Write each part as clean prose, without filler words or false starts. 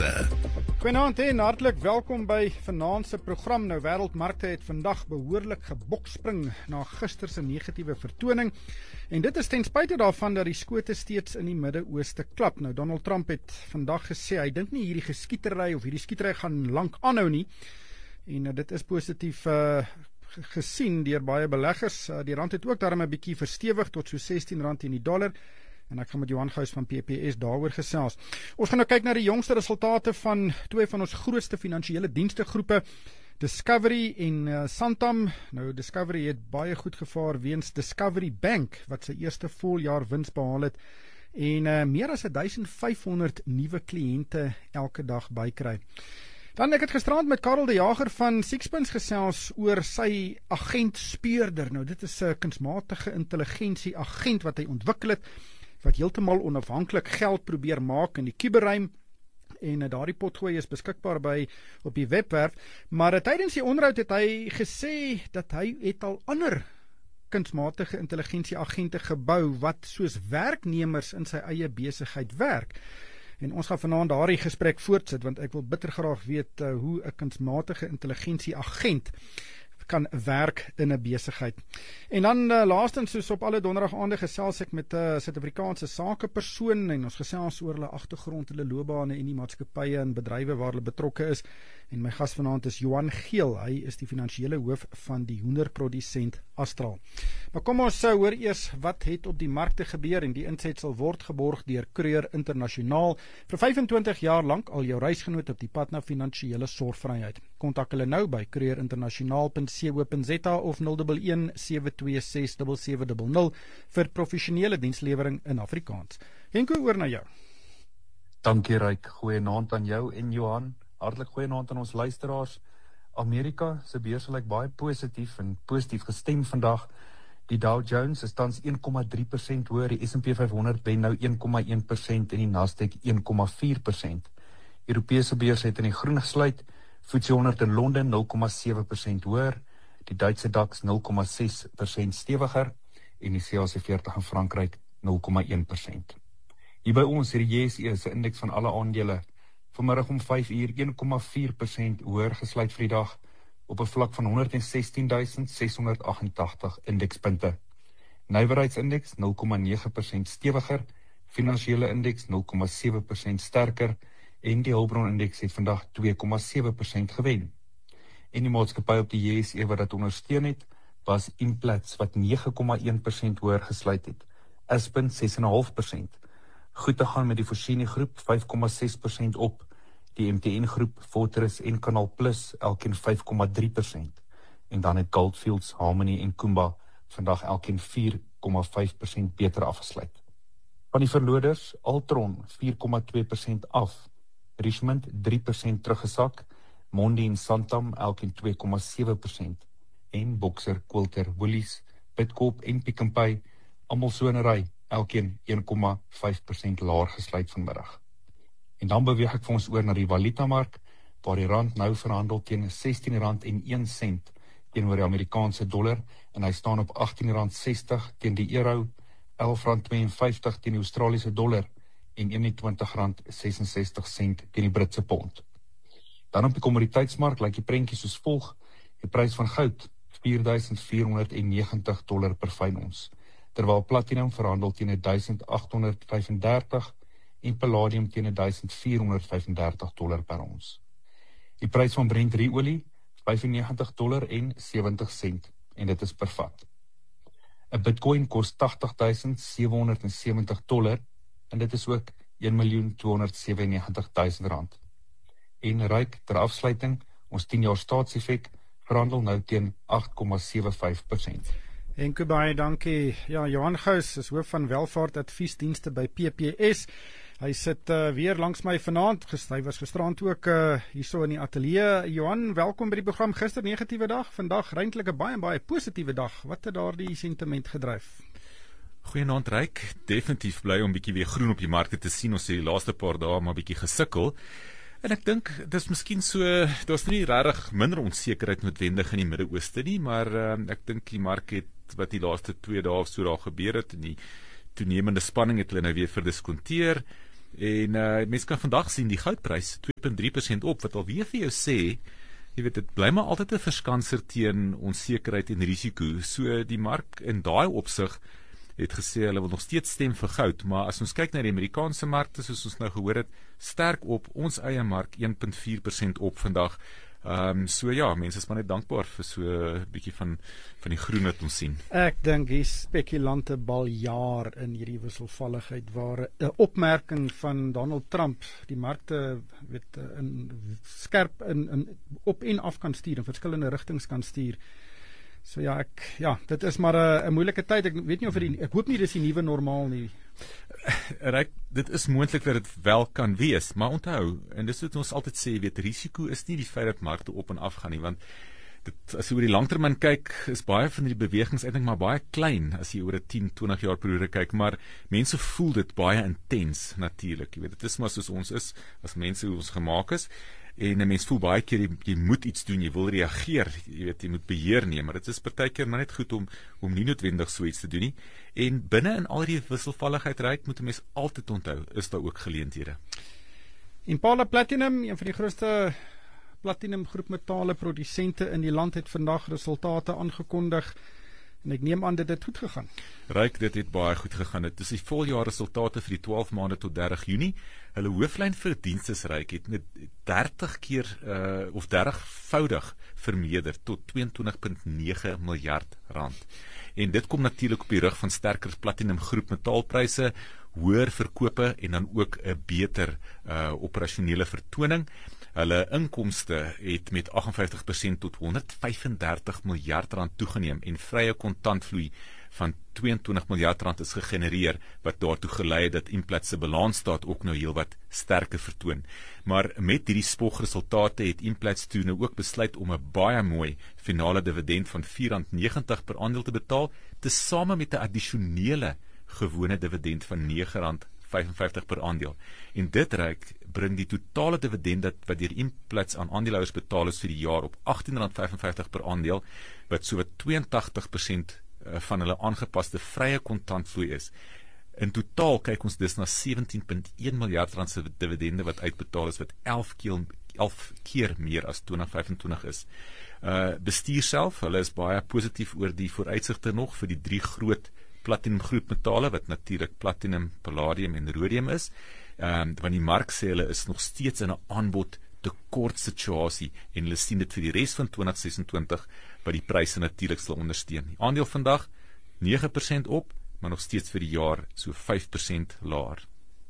Markte. Goeienaand en hartlik welkom by vanaand se program. Nou wêreldmarkte het vandag behoorlik gebokspring na gister se negatiewe vertoning. En dit is ten spyte daarvan dat die skote steeds in die Midde-Ooste klap. Nou Donald Trump het vandag gesê hy dink nie hierdie geskietery of hierdie skietery gaan lank aanhou nie. En dit is positief gesien deur baie beleggers. Die rand het ook daarom 'n bietjie verstewig tot so R16 teen die dollar. En ek gaan met Johan Gous van PPS daaroor gesels. Ons gaan nou kyk na die jongste resultate van twee van ons grootste finansiële dienstegroepe, Discovery en Santam. Nou Discovery het baie goed gevaar weens Discovery Bank wat sy eerste voljaar wins behaal het en meer as 1500 nuwe kliënte elke dag bykry. Dan ek het gisterand met Karel de Jager van Sixpence gesels oor sy agent speurder. Nou dit is 'n kunsmatige intelligensie agent wat hy ontwikkel het, wat heeltemal onafhanklik geld probeer maak in die kuberruim, en daardie potgooi is beskikbaar op die webwerf, maar tydens die onderhoud het hy gesê dat hy het al ander kunsmatige intelligensie agente gebou wat soos werknemers in sy eie besigheid werk. En ons gaan vanaand daardie gesprek voortsit, want ek wil bitter graag weet hoe 'n kunsmatige intelligensie agent kan werk in 'n besigheid. En dan laastens, soos op alle donderdag aande, gesels ek met 'n Suid-Afrikaanse sakepersoon en ons gesels oor hulle agtergrond, hulle loopbane en die maatskappye en bedrywe waar hulle betrokke is. En my gas vanaand is Johan Geel. Hy is die finansiële hoof van die hoenderprodusent Astral. Maar kom ons hoor eers wat het op die markte gebeur, en die insetsel word geborg deur Kruger Internasionaal. Vir 25 jaar lank al jou reisgenoot op die pad na finansiële sorgvryheid. Kontak hulle nou by krugerinternasionaal.co.za of 011-726-7700 vir professionele dienslewering in Afrikaans. Henko, oor na jou. Dankie Ryk, goeienaand aan jou en Johan. Hartlik goeienaand aan ons luisteraars. Amerika se beurs lyk baie positief en positief gestem vandag. Die Dow Jones is tans 1,3% hoër, die S&P 500 wen nou 1,1% en die Nasdaq 1,4%. Europese beurs het in die groen gesluit. FTSE 100 in Londen 0,7% hoër, die Duitse DAX 0,6% stewiger en die CAC 40 in Frankryk 0,1%. Hier by ons het die JSE se indeks van alle aandele vanmiddag om 5 uur 1,4% hoër gesluit vir die dag op 'n vlak van 116.688 indekspunte. Nywerheidsindeks 0,9% stewiger, finansiële indeks 0,7% sterker en die hulpbronindeks het vandag 2,7% gewen. En die maatskappy op die JSE wat dit ondersteun het, was Implats wat 9,1% hoër gesluit het, Aspen 6,5%. Goed te gaan met die Foschini groep 5,6% op, die MTN groep, Fortress en Canal Plus elkeen 5,3%. En dan het Goldfields, Harmony en Kumba vandag elkeen 4,5% beter afgesluit. Van die verloders, Altron 4,2% af, Richmond 3% teruggesak, Mondi en Santam elkeen 2,7% en Boxer, Quilter, Woolies, Bidcorp en Pick n Pay almal so in 'n ry, elkeen 1,5% laer gesluit vanmiddag. En dan beweeg ek vir ons oor na die valutamark, waar die rand nou verhandel teen R16.01 teenoor die Amerikaanse dollar, en hy staan op R18.60 teen die euro, R11.52 teen die Australiese dollar en R21.66 teen die Britse pond. Dan op die kommoditeitsmark lyk die prentjie soos volg: die prys van goud $4.490 per fyn ons, terwyl platinum verhandel teen $1.835 en palladium teen $1.435 per ons. Die prys van Brent ruolie $95.70 en dit is per vat. 'n Bitcoin kos $80.770 en dit is ook R1.297.000. En Ryk, ter afsluiting, ons 10 jaar staatseffek verhandel nou teen 8,75%. Henko, baie dankie. Ja, Johan Gous is hoof van welvaartadviesdienste by PPS. Hy sit weer langs my vanaand. Hy was gisterand ook hierso in die ateljee. Johan, welkom by die program. Gister negatiewe dag, vandag eintlik 'n baie positiewe dag. Wat het daardie sentiment gedryf? Goeienaand Ryk, definitief bly om bietjie weer groen op die markte te sien. Ons het die laaste paar dae maar bietjie gesukkel. En ek dink, dis miskien so, daar's nie regtig minder onsekerheid noodwendig in die Midde-Ooste nie, maar ek dink die mark het, wat die laaste 2 dae of so daar gebeur het, en die toenemende spanning het hulle nou weer verdiskonteer, En mense kan vandag sien die goudprys 2.3% op, wat alweer vir jou sê, jy weet, dit bly maar altyd 'n verskanser teen onsekerheid en risiko. So die mark in daai opsig het gesê hulle wil nog steeds stem vir goud, maar as ons kyk na die Amerikaanse markte, soos ons nou gehoor het, sterk op, ons eie mark 1.4% op vandag. So ja, mense is maar net dankbaar vir so 'n bietjie van die groen wat ons sien. Ek dink die spekulante baljaar in hierdie wisselvalligheid waar 'n opmerking van Donald Trump die markte skerp in op en af kan stuur, in verskillende rigtings kan stuur. So ja, dit is maar 'n moeilike tyd. Ek weet nie of ek hoop nie dis die nuwe normaal nie. Dit is moontlik dat dit wel kan wees, maar onthou, en dis wat ons altyd sê, weet, risiko is nie die feit dat markte op en af gaan nie, want as jy oor die langtermyn kyk, is baie van die bewegings eintlik maar baie klein as jy oor 'n 10-20 jaar periode kyk, maar mense voel dit baie intens natuurlik. Jy weet, dit is maar soos ons is, as mense hoe ons gemaak is. En 'n mens voel baie keer jy moet iets doen, jy wil reageer, jy weet, jy moet beheer neem, maar dit is partykeer maar net goed om nie noodwendig so iets te doen nie. En binne in al die wisselvalligheid Ryk, moet 'n mens altyd onthou, is daar ook geleenthede. Impala Platinum, een van die grootste platinum groepmetale produsente in die land, het vandag resultate aangekondig. En ek neem aan dit het goed gegaan. Ryk, dit het baie goed gegaan. Dit is die voljaar resultate vir die 12 maande tot 30 Junie. Hulle hooflyn verdienstes Ryk het net 30 keer of 30voudig vermeerder tot 22.9 miljard rand. En dit kom natuurlik op die rug van sterker platinum groep metaalpryse, hoër verkope en dan ook 'n beter operasionele vertoning. Hulle inkomste het met 58% tot 135 miljard rand toegeneem en vrye kontantvloei van 22 miljard rand is gegenereer, wat daartoe gelei het dat Implats se balansstaat ook nou heelwat sterker vertoon. Maar met hierdie spogresultate het Implats toe nou ook besluit om 'n baie mooi finale dividend van R4.90 per aandeel te betaal, tesame met 'n addisionele gewone dividend van R9.55 per aandeel. En dit bring die totale dividend wat deur Implats aan aandeelhouers betaal is vir die jaar op R18.55 per aandeel, wat sowat 82% van hulle aangepaste vrye kontantvloei is. In totaal kyk ons dus na 17.1 miljard rand se dividende wat uitbetaal is, wat 11 keer meer as 2025 is. Bestuur self, hulle is baie positief oor die vooruitsigte nog vir die 3 groot platinum groepmetale, wat natuurlik platinum, palladium en rhodium is. Want die mark sê hulle is nog steeds in 'n aanbod tekort situasie en hulle sien dit vir die res van 2026 wat die pryse natuurlik sal ondersteun. Die aandeel vandag 9% op, maar nog steeds vir die jaar so 5% laer.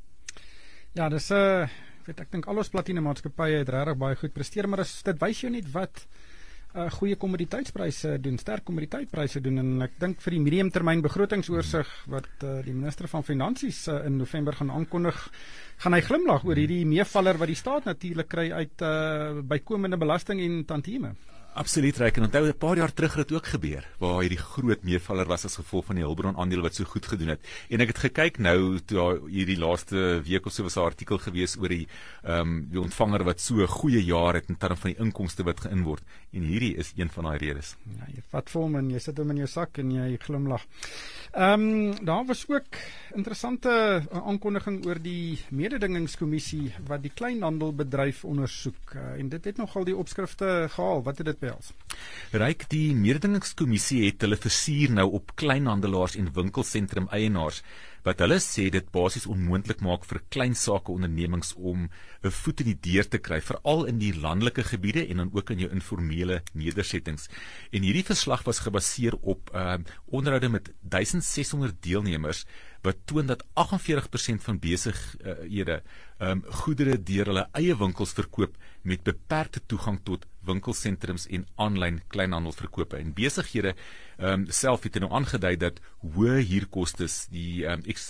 Ja, dis ek dink al ons platinummaatskappye het regtig baie goed presteer, maar dit wys jou net wat goeie kommoditeitspryse doen, sterk kommoditeitspryse doen, en ek dink vir die mediumtermyn begrotingsoorsig wat die minister van Finansies in November gaan aankondig, gaan hy glimlag oor hierdie meevaller wat die staat natuurlik kry uit bykomende belasting en tantieme. Absoluut Ryk, en onthou 'n paar jaar terug het dit ook gebeur, waar hierdie groot meevaller was as gevolg van die Hulbron aandeel wat so goed gedoen het. En ek het gekyk nou, toe hierdie laaste week of so was 'n artikel gewees oor die ontvanger wat so 'n goeie jaar het in terme van die inkomste wat geïn word. En hierdie is een van daai redes. Ja, jy vat vir hom en jy sit hom in jou sak en jy glimlag. Daar was ook interessante aankondiging oor die mededingingskommissie wat die kleinhandelbedryf ondersoek. En dit het nogal die opskrifte gehaal. Wat het dit behels? Ryk, die mededingingskommissie het hulle versier nou op kleinhandelaars en winkelsentrum eienaars, wat hulle sê dit basies onmoontlik maak vir klein sake ondernemings om 'n voet in die deur te kry, veral in die landelike gebiede en dan ook in jou informele nedersettings. En hierdie verslag was gebaseer op onderhoude met 1600 deelnemers wat toon dat 48% van besighede goedere deur hulle eie winkels verkoop met beperkte toegang tot winkelsentrums en aanlyn kleinhandelverkope. En besighede self het nou aangedui dat hoë huurkostes, die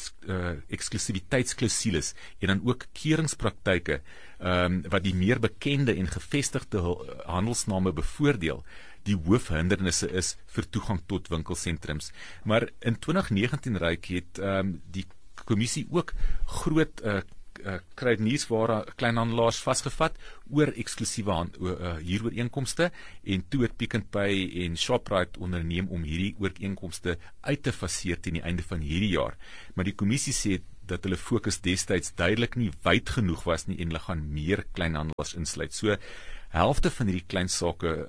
eksklusiwiteitsklausules en dan ook keringspraktyke wat die meer bekende en gevestigde handelsname bevoordeel, die hoofhindernisse is vir toegang tot winkelsentrums. Maar in 2019 Ryk het die kommissie ook groot kruideniersware kleinhandelaars vasgevat oor eksklusiewe huurooreenkomste, en toe het Pick n Pay en Shoprite onderneem om hierdie ooreenkomste uit te faseer teen die einde van hierdie jaar. Maar die kommissie sê dat hulle fokus destyds duidelik nie wyd genoeg was nie en hulle gaan meer kleinhandelaars insluit. So helfte van hierdie klein sake,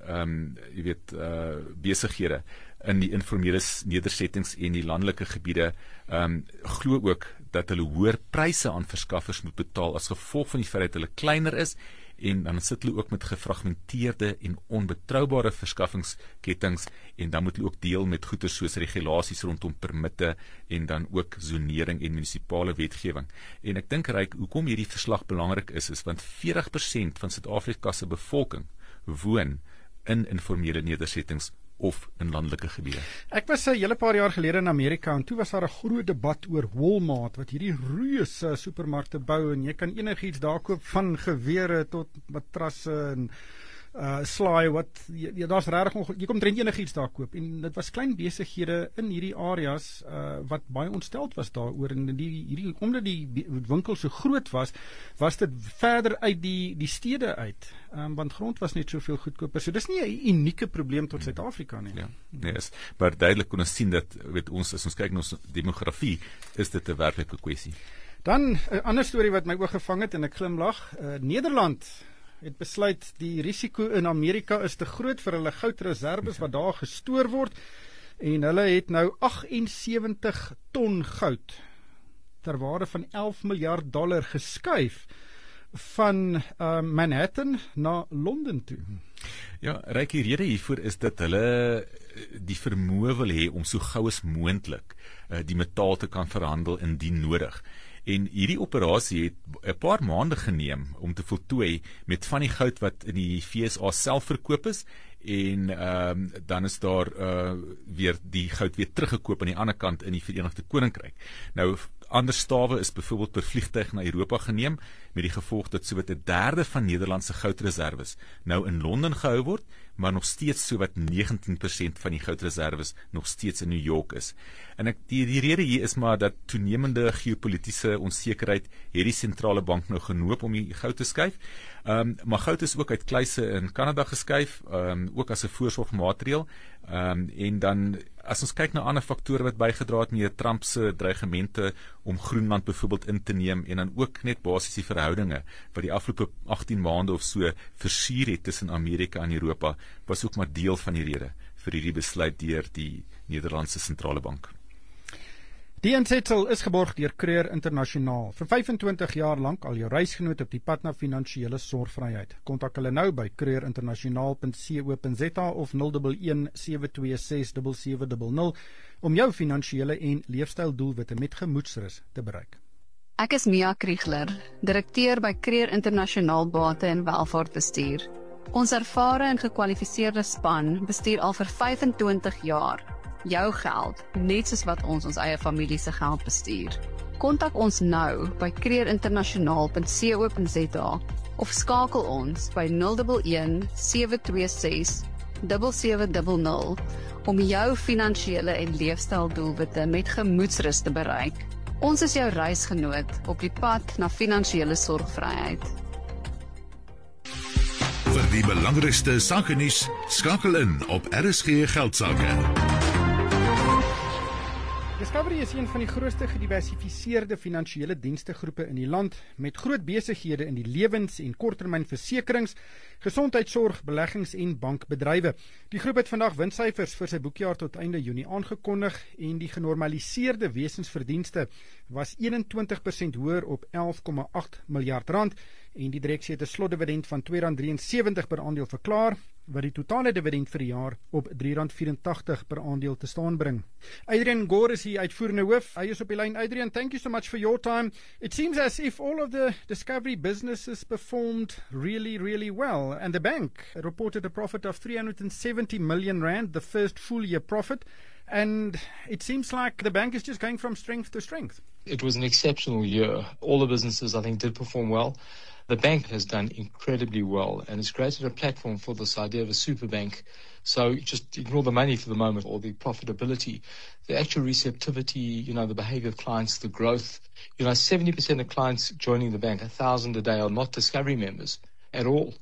besighede in die informele nedersettings en die landelike gebiede glo ook dat hulle hoër pryse aan verskaffers moet betaal as gevolg van die feit dat hulle kleiner is, en dan sit hulle ook met gefragmenteerde en onbetroubare verskaffingskettinge, en dan moet hulle ook deel met goeder soos regulasies rondom permitte en dan ook zonering en munisipale wetgewing. En ek dink hoekom hierdie verslag belangrik is want 40% van Suid-Afrika se bevolking woon in informele nedersettings of in landelike gebiede. Ek was 'n hele paar jaar gelede in Amerika en toe was daar 'n groot debat oor Walmart wat hierdie reuse supermarkte bou en jy kan enigiets daar koop van gewere tot matrasse en slaai daar's regtig jy kom drent enigiets daar koop en dit was klein besighede in hierdie areas wat baie ontsteld was daaroor en omdat die winkel so groot was dit verder uit die stede uit want grond was net soveel goedkoper. So dis nie 'n unieke probleem tot Suid-Afrika nie. Ja, nee, maar duidelik kon ons sien dat as ons kyk na ons demografie, is dit 'n werklike kwessie. Dan 'n ander storie wat my oog gevang het en ek glimlag, Nederland het besluit die risiko in Amerika is te groot vir hulle goudreserwes wat daar gestoor word en hulle het nou 78 ton goud ter waarde van $11 miljard geskuif van Manhattan na Londen toe. Ja, Ryk, die rede hiervoor is dat hulle die vermoë wil hê om so gou as moontlik die metaal te kan verhandel indien nodig. En hierdie operasie het 'n paar maande geneem om te voltooi met van die goud wat in die FSA self verkoop is en dan is daar weer die goud weer teruggekoop aan die ander kant in die Verenigde Koninkryk. Nou ander stawe is byvoorbeeld per vliegtuig na Europa geneem met die gevolg dat sowat 1/3 van Nederlandse goudreserwes nou in Londen gehou word, maar nog steeds sowat 19% van die goudreserwes nog steeds in New York is. En die rede hier is maar dat toenemende geopolitiese onsekerheid het die sentrale bank nou genoop om die goud te skuif. Maar goud is ook uit kluise in Kanada geskuif, ook as 'n voorsorgmaatreël. En dan as ons kyk na ander faktore wat bygedra het met Trump se dreigemente om Groenland byvoorbeeld in te neem en dan ook net basies die verhoudinge wat die afgelope 18 maande of so versuur het tussen Amerika en Europa, was ook maar deel van die rede vir hierdie besluit deur die Nederlandse sentrale bank. Die insetsel is geborg deur Creer Internasionaal. Vir 25 jaar lank al jou reisgenoot op die pad na finansiële sorgvryheid. Kontak hulle nou by creerinternasionaal.co.za of 011 726 7700 om jou finansiële en leefstyldoelwitte met gemoedsrus te bereik. Ek is Mia Kriegler, direkteur by Creer Internasionaal Bate en Welvaartbestuur. Ons ervare en gekwalifiseerde span bestuur al vir 25 jaar jou geld, net soos wat ons eie familie se geld bestuur. Kontak ons nou by creerinternasionaal.co.za of skakel ons by 011 726 7700 om jou finansiële en leefstyldoelwitte met gemoedsrus te bereik. Ons is jou reisgenoot op die pad na finansiële sorgvryheid. Vir die belangrikste sakenuus, skakel in op RSG Geldsaake. Discovery is een van die grootste gediversifiseerde finansiële dienstegroepe in die land, met groot besighede in die lewens- en korttermynversekerings, gesondheidsorg, beleggings en bankbedrywe. Die groep het vandag winssyfers vir sy boekjaar tot einde Junie aangekondig en die genormaliseerde wesensverdienste was 21% hoër op R11,8 miljard en die direksie het 'n slotdividend van R2,73 per aandeel verklaar, wat die totale dividend vir die jaar op R3,84 per aandeel te staan bring. Adrian Gore is die uitvoerende hoof. Hy is op die lyn. Adrian, thank you so much for your time. It seems as if all of the Discovery businesses performed really, really well, and the bank reported a profit of R370 million, the first full year profit, and it seems like the bank is just going from strength to strength. It was an exceptional year. All the businesses, I think, did perform well. The bank has done incredibly well and has created a platform for this idea of a super bank. So just ignore the money for the moment or the profitability. The actual receptivity, the behavior of clients, the growth. 70% of clients joining the bank, 1,000 a day, are not Discovery members at all.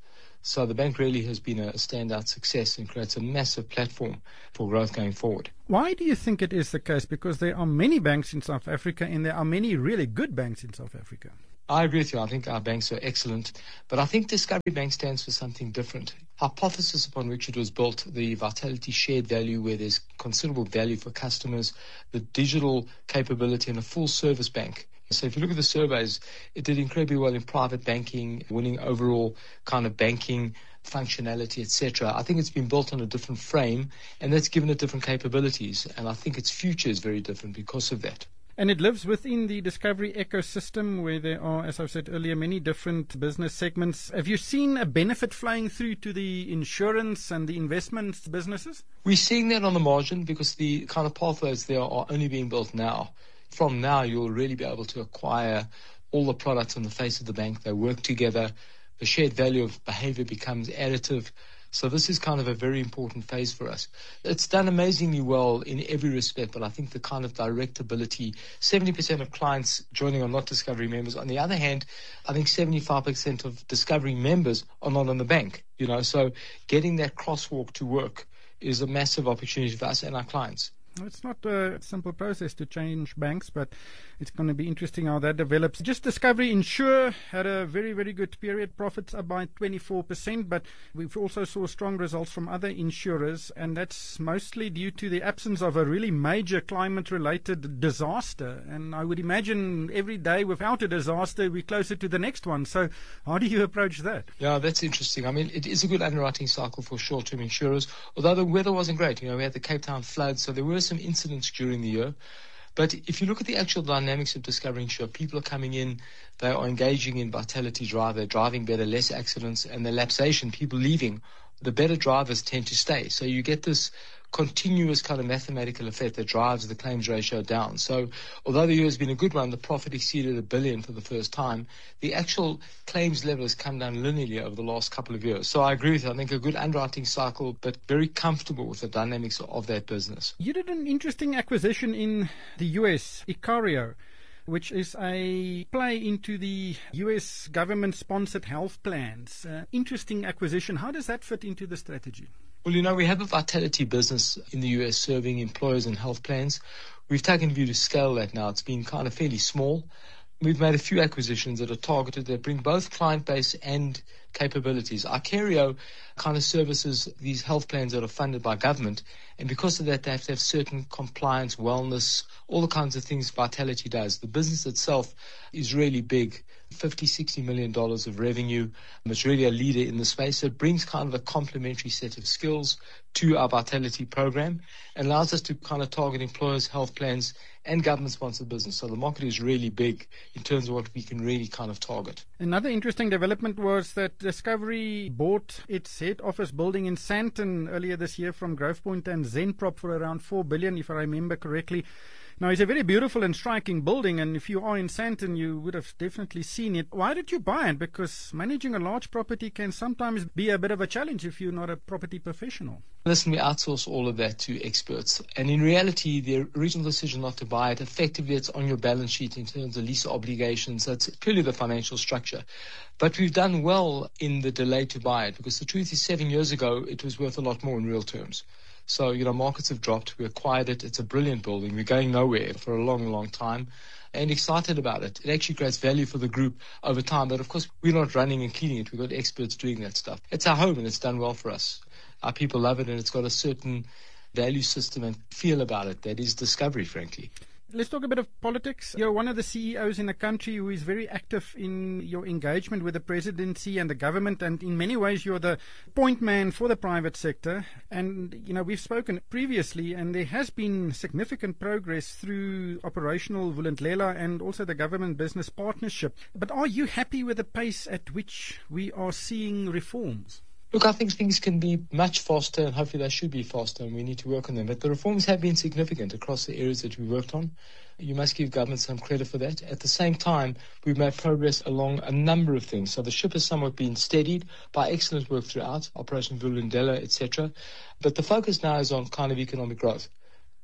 So the bank really has been a standout success and creates a massive platform for growth going forward. Why do you think it is the case? Because there are many banks in South Africa and there are many really good banks in South Africa. I agree with you. I think our banks are excellent. But I think Discovery Bank stands for something different. Hypothesis upon which it was built, the Vitality shared value where there's considerable value for customers, the digital capability and a full service bank. So if you look at the surveys, it did incredibly well in private banking, winning overall kind of banking functionality, etc. I think it's been built on a different frame, and that's given it different capabilities. And I think its future is very different because of that. And it lives within the Discovery ecosystem where there are, as I've said earlier, many different business segments. Have you seen a benefit flowing through to the insurance and the investment businesses? We're seeing that on the margin because the kind of pathways there are only being built now. From now, you'll really be able to acquire all the products on the face of the bank. They work together. The shared value of behavior becomes additive. So this is kind of a very important phase for us. It's done amazingly well in every respect, but I think the kind of direct ability, 70% of clients joining are not Discovery members. On the other hand, I think 75% of Discovery members are not on the bank. So getting that crosswalk to work is a massive opportunity for us and our clients. It's not a simple process to change banks, but it's going to be interesting how that develops. Just Discovery Insure had a very, very good period. Profits up by 24%, but we've also saw strong results from other insurers, and that's mostly due to the absence of a really major climate-related disaster. And I would imagine every day without a disaster, we're closer to the next one. So how do you approach that? Yeah, that's interesting. I mean, it is a good underwriting cycle for short-term insurers, although the weather wasn't great. We had the Cape Town floods, so there were some incidents during the year. But if you look at the actual dynamics of Discovery Insure, people are coming in, they are engaging in Vitality Drive, they're driving better, less accidents, and the lapsation, people leaving, the better drivers tend to stay. So you get this continuous kind of mathematical effect that drives the claims ratio down. So although the year has been a good one, the profit exceeded $1 billion for the first time, the actual claims level has come down linearly over the last couple of years. So I agree with you. I think a good underwriting cycle, but very comfortable with the dynamics of that business. You did an interesting acquisition in the US, Icario, which is a play into the US government-sponsored health plans. Interesting acquisition. How does that fit into the strategy? Well, we have a Vitality business in the US serving employers and health plans. We've taken a view to scale that now. It's been kind of fairly small. We've made a few acquisitions that are targeted that bring both client base and capabilities. Icario kind of services these health plans that are funded by government, and because of that, they have to have certain compliance, wellness, all the kinds of things Vitality does. The business itself is really big, $50-60 million of revenue. It's really a leader in the space. So it brings kind of a complementary set of skills to our Vitality program and allows us to kind of target employers, health plans, and government-sponsored business. So the market is really big in terms of what we can really kind of target. Another interesting development was that Discovery bought its head office building in Sandton earlier this year from Growthpoint and Zenprop for around $4 billion, if I remember correctly. Now, it's a very beautiful and striking building, and if you are in Sandton, you would have definitely seen it. Why did you buy it? Because managing a large property can sometimes be a bit of a challenge if you're not a property professional. Listen, we outsource all of that to experts. And in reality, the original decision not to buy it, effectively it's on your balance sheet in terms of lease obligations. That's purely the financial structure. But we've done well in the delay to buy it, because the truth is 7 years ago, it was worth a lot more in real terms. So, markets have dropped. We acquired it. It's a brilliant building. We're going nowhere for a long, long time and excited about it. It actually creates value for the group over time. But, of course, we're not running and cleaning it. We've got experts doing that stuff. It's our home and it's done well for us. Our people love it and it's got a certain value system and feel about it that is Discovery, frankly. Let's talk a bit of politics. You're one of the CEOs in the country who is very active in your engagement with the presidency and the government, and in many ways you're the point man for the private sector. And, we've spoken previously, and there has been significant progress through operational Vulindlela and also the government business partnership. But are you happy with the pace at which we are seeing reforms? Look, I think things can be much faster, and hopefully they should be faster, and we need to work on them. But the reforms have been significant across the areas that we worked on. You must give government some credit for that. At the same time, we've made progress along a number of things. So the ship has somewhat been steadied by excellent work throughout, Operation Vulindlela, etc. But the focus now is on kind of economic growth.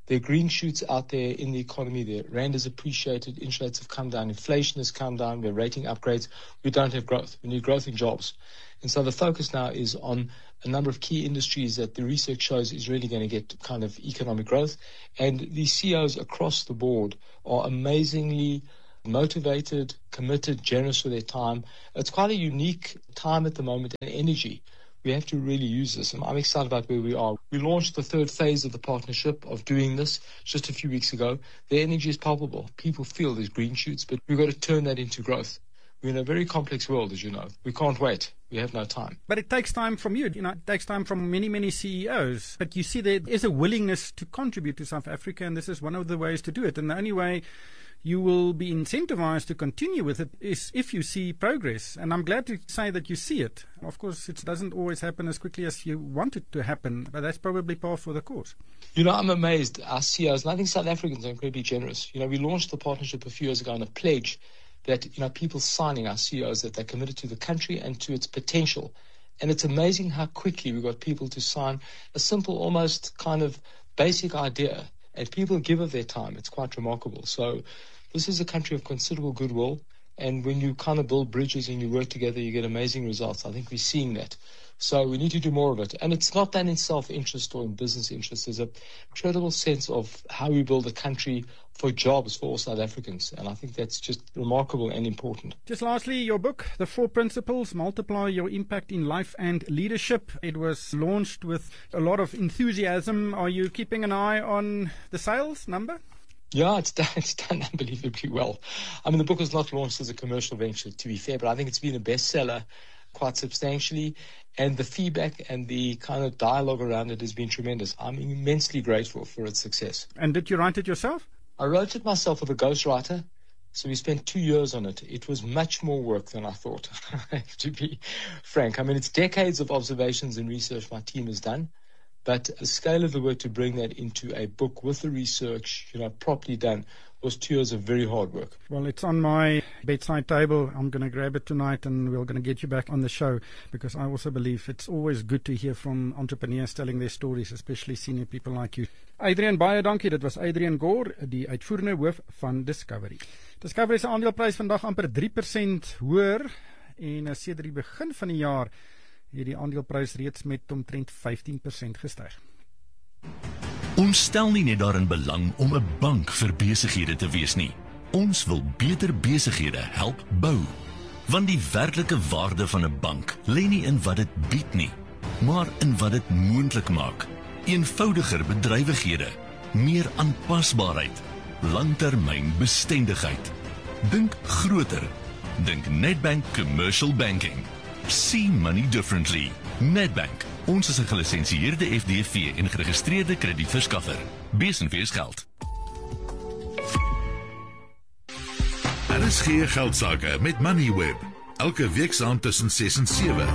There are green shoots out there in the economy. The rand is appreciated. Interest rates have come down. Inflation has come down. We're rating upgrades. We don't have growth. We need growth in jobs. And so the focus now is on a number of key industries that the research shows is really going to get kind of economic growth. And the CEOs across the board are amazingly motivated, committed, generous with their time. It's quite a unique time at the moment and energy. We have to really use this, and I'm excited about where we are. We launched the third phase of the partnership of doing this just a few weeks ago. The energy is palpable. People feel there's green shoots, but we've got to turn that into growth. We're in a very complex world, as you know. We can't wait. We have no time. But it takes time from you. It takes time from many, many CEOs. But you see there is a willingness to contribute to South Africa, and this is one of the ways to do it. And the only way you will be incentivized to continue with it is if you see progress. And I'm glad to say that you see it. Of course, it doesn't always happen as quickly as you want it to happen, but that's probably par for the course. I'm amazed. Our CEOs, and I think South Africans are incredibly generous. We launched the partnership a few years ago on a pledge that, people signing, our CEOs, that they're committed to the country and to its potential. And it's amazing how quickly we got people to sign a simple, almost kind of basic idea. And people give of their time. It's quite remarkable. So this is a country of considerable goodwill. And when you kind of build bridges and you work together, you get amazing results. I think we're seeing that. So we need to do more of it. And it's not done in self-interest or in business interest. There's a credible sense of how we build a country for jobs for all South Africans. And I think that's just remarkable and important. Just lastly, your book, The 4 Principles, Multiply Your Impact in Life and Leadership. It was launched with a lot of enthusiasm. Are you keeping an eye on the sales number? Yeah, it's done unbelievably well. I mean, the book was not launched as a commercial venture, to be fair, but I think it's been a bestseller quite substantially. And the feedback and the kind of dialogue around it has been tremendous. I'm immensely grateful for its success. And did you write it yourself? I wrote it myself with a ghostwriter. So we spent 2 years on it. It was much more work than I thought, to be frank. I mean, it's decades of observations and research my team has done. But the scale of the work to bring that into a book with the research, properly done, was 2 years of very hard work. Well, it's on my bedside table. I'm going to grab it tonight and we're going to get you back on the show, because I also believe it's always good to hear from entrepreneurs telling their stories, especially senior people like you. Adrian, baie dankie. Dit was Adrian Gore, die uitvoerende hoof van Discovery. Discovery se aandeleprys vandag amper 3% hoër en sedert die begin van die jaar het die aandeleprys reeds met omtrent 15% gestyg. Ons stel nie net daarin belang om 'n bank vir besighede te wees nie. Ons wil beter besighede help bou. Want die werklike waarde van 'n bank lê nie in wat dit bied nie, maar in wat dit moontlik maak. Eenvoudiger bedrywighede, meer aanpasbaarheid, langtermynbestendigheid. Dink groter. Dink Nedbank Commercial Banking. See money differently. Nedbank. Ons is 'n gelisensieerde FDV en geregistreerde kredietverskaffer. Besenfees geld. RSG Geldsaake met Moneyweb. Elke week saam tussen 6 en 7.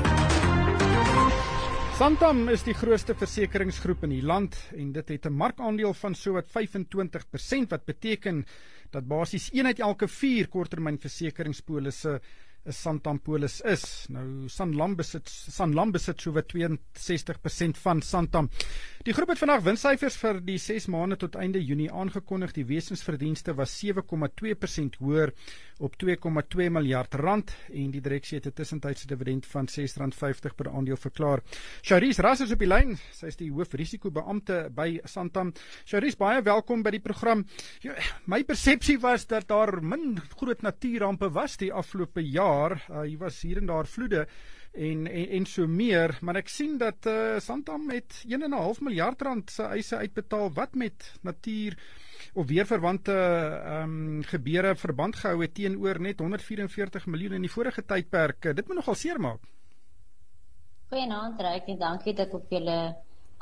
Santam is die grootste versekeringsgroep in die land en dit het 'n markandeel van sowat 25%, wat beteken dat basies 1 uit elke 4 korttermynversekeringspolisse 'n Santam polis is. Nou Sanlam besit sowat 62% van Santam. Die groep het vandag winssyfers vir die 6 maande tot einde Junie aangekondig. Die wesensverdienste was 7,2% hoër op 2,2 miljard rand en die direksie het 'n tussentydse dividend van R6.50 per aandeel verklaar. Charisse Ras is op die lyn. Sy is die hoofrisikobeampte by Santam. Charisse, baie welkom by die program. My persepsie was dat daar min groot natuurrampe was die afgelope jaar. Hier was hier en daar vloede en so meer, maar ek sien dat Santam met 1,5 miljard rand se eise uitbetaal wat met natuur of weerverwante gebeure verband gehou het teenoor net 144 miljoen in die vorige tydperk. Dit moet nogal seermaak. Goeienaand, Ryk, en dankie dat ek op julle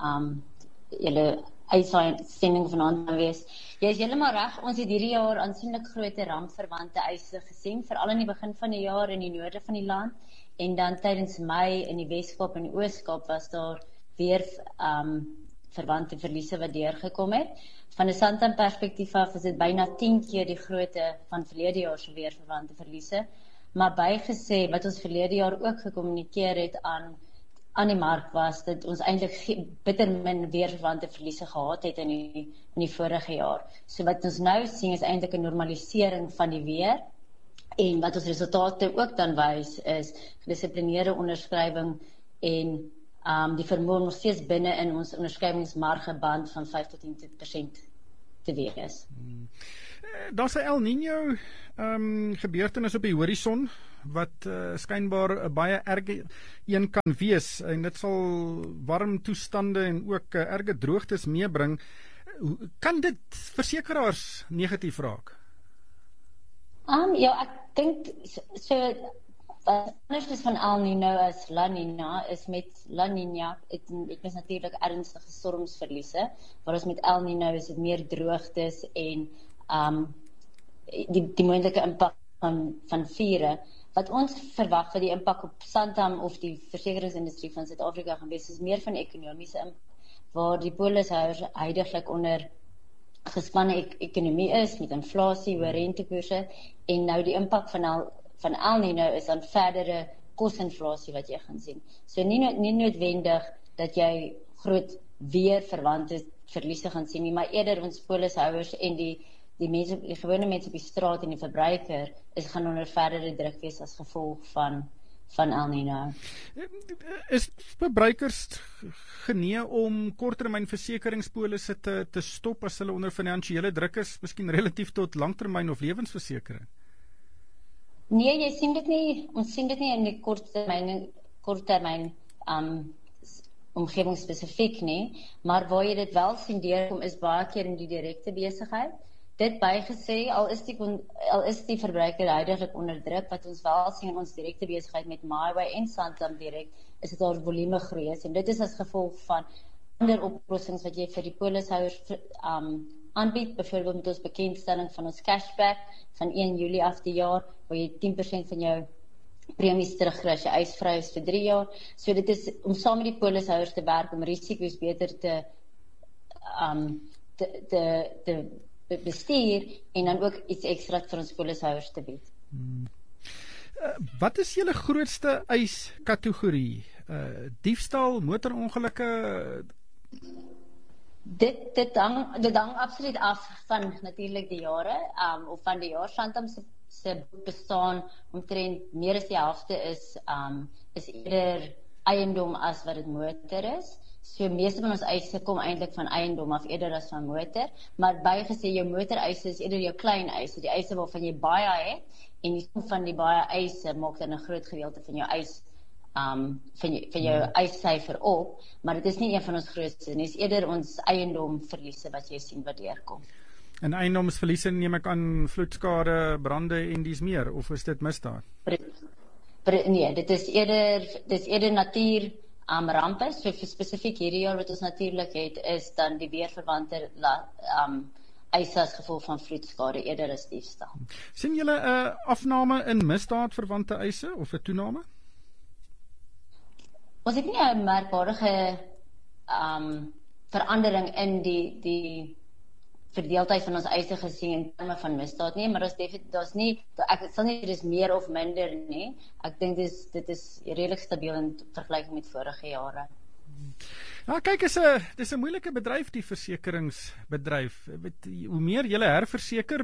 uitsending vanaand kan wees. Jy is heeltemal reg, ons het hierdie jaar aansienlik groter rampverwante eise gesien, veral in die begin van die jaar in die noorde van die land, en dan tydens Mei in die Weskaap en die Ooskaap was daar weer verwante verliese wat deurgekom het. Van 'n Santam perspektief af is dit byna 10 keer die grootte van verlede jaar se weer verwante verliese, maar bygesê wat ons verlede jaar ook gekommunikeer het aan aan die mark was, dat ons eintlik bitter min weerverwante verliese gehad het in die vorige jaar. So wat ons nou sien is eintlik 'n normalisering van die weer, en wat ons resultate ook dan wys is gedissiplineerde onderskrywing en die vermoë nog steeds binne in ons onderskrywingsmargeband van 5 tot 10% te wees. Daar's 'n El Niño gebeurtenis op die horison wat skynbaar 'n baie erge een kan wees, en dit sal warm toestande en ook erge droogtes meebring. Kan dit versekeraars negatief raak? Ja, ek dink so anders is van El Niño as La Niña is met La Niña het mens natuurlik ernstige stormsverliese, waar ons met El Niño is dit meer droogtes en die moontlike impak van vure. Wat ons verwag dat die impak op Santam of die versekeringsindustrie van Suid-Afrika gaan wees, is meer van ekonomiese impak, waar die polishouers huidiglik onder gespanne ekonomie is, met inflasie, hoë rentekoerse, en nou die impak van El Niño is dan verdere kosinflasie wat jy gaan sien. So nie noodwendig dat jy groot weerverwante verliese gaan sien nie, maar eerder ons polishouers en die gewone mense op die straat en die verbruiker gaan onder verdere druk wees as gevolg van El Niño. Is verbruikers genee om korttermynversekeringspolisse te stop as hulle onder finansiële druk is, miskien relatief tot langtermyn of lewensversekering? Nee, jy sien dit nie. Ons sien dit nie in die korttermyn omgewing spesifiek nie, maar waar jy dit wel sien deurkom is baie keer in die direkte besigheid. Dit bygesê, al is die verbruiker huidiglik onder druk, wat ons wel sien in ons direkte besigheid met MyWay en Santam direk, is dit daar volume groei is, en dit is as gevolg van ander oplossings wat jy vir die polishouers aanbied, byvoorbeeld met ons bekendstelling van ons cashback van 1 Julie af die jaar, waar jy 10% van jou premies terugkry as jy eisvry is vir 3 jaar. So dit is om saam met die polishouers te werk om risiko's beter te bestuur en dan ook iets ekstra vir ons polishouers te bied. Wat is julle grootste eiskategorie? Diefstal, motorongelukke? Dit hang absoluut af van natuurlik die jare, of van die jaar. Santam se bestaan omtrent meer as die helfte is eerder eiendom as wat dit motor is. So meeste van ons eise kom eintlik van eiendom af eerder as van motor, maar bygesê jou motoreise is eerder jou klein eise, die eise waarvan jy baie het, en die som van die baie eise maak dan 'n groot gedeelte van jou eis van jou eissyfer op, maar dit is nie een van ons grootste nie, dit is eerder ons eiendomverliese wat jy sien wat deurkom. En eiendomsverliese neem ek aan vloedskade, brande en dies meer, of is dit misdaad? Nee, dit is eerder natuur rampe, so spesifiek hierdie jaar wat ons natuurlik het, is dan die weerverwante eise as gevolg van vloedskade eerder as diefstal. Sien julle 'n afname in misdaadverwante eise of 'n toename? Ons het nie 'n merkbare verandering in die verdeeldheid van ons eise gesien in terme van misdaad nie, maar daar's nie, ek sal nie dit is meer of minder nie. Ek dink dit is redelik stabiel in vergelyking met vorige jare. Ja, kyk, dis 'n moeilike bedryf, die versekeringsbedryf. Hoe meer jy herverseker,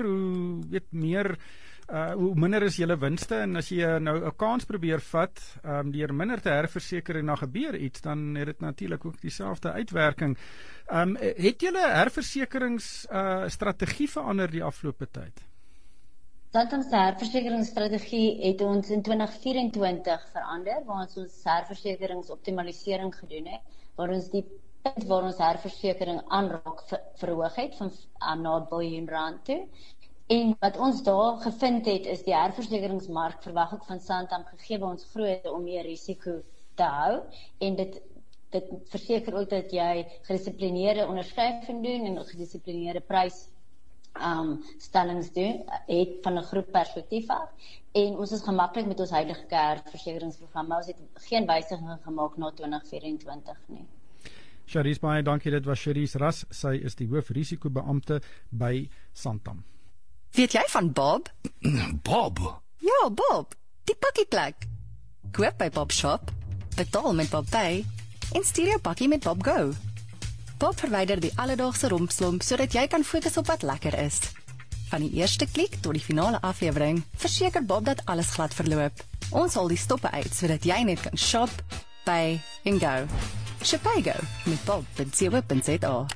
hoe minder is julle winste, en as jy nou 'n kans probeer vat deur minder te herverseker en dan gebeur iets, dan het dit natuurlik ook dieselfde uitwerking. Het julle herversekeringsstrategie verander die afgelope tyd? Santam se herversekeringsstrategie het ons in 2024 verander, waar ons herversekeringsoptimalisering gedoen het, waar ons die punt waar ons herversekering aanraak verhoog het van na R1 biljoen toe. En wat ons daar gevind het, is die herversekeringsmark verwag ek van Santam gegee ons grootte om meer risiko te hou, en dit verseker ook dat jy gedissiplineerde onderskrywing doen en gedissiplineerde prysstellings doen, het van 'n groep perspektief af, en ons is gemaklik met ons huidige herversekeringsprogram, maar ons het geen wysiging gemaak na 2024 nie. Charisse, baie dankie, dit was Charisse Ras, sy is die hoofrisikobeampte by Santam. Weet jy van Bob? Bob? Ja, Bob, die pakkieplek. Koop by Bob Shop. betaal met Bob Pay en stuur jou pakkie met Bob Go. Bob verwyder die alledaagse rompslomp sodat jy kan fokus op wat lekker is. Van die eerste klik tot die finale aflewering, verseker Bob dat alles glad verloop. Ons haal die stoppe uit sodat jy net kan shop, pay en go. Shopaygo met bob.co.za.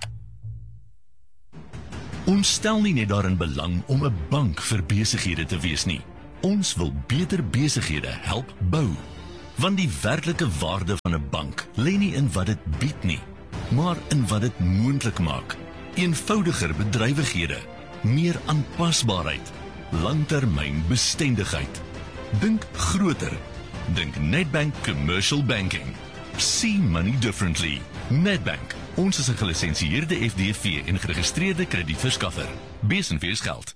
Ons stel nie net daarin belang om 'n bank vir besighede te wees nie. Ons wil beter besighede help bou. Want die werklike waarde van 'n bank lê nie in wat dit bied nie, maar in wat dit moontlik maak. Eenvoudiger bedrywighede, meer aanpasbaarheid, langtermynbestendigheid. Dink groter. Dink Nedbank Commercial Banking. See money differently. Nedbank. Ons is 'n gelisensieerde FDV en geregistreerde kredietverskaffer. Besenfees geld.